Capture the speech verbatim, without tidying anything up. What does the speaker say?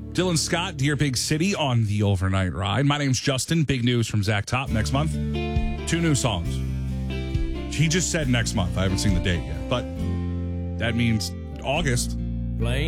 Dylan Scott, Dear Big City on the overnight ride. My name's Justin. Big news from Zach Top next month. Two new songs. He just said next month. I haven't seen the date yet, but that means August.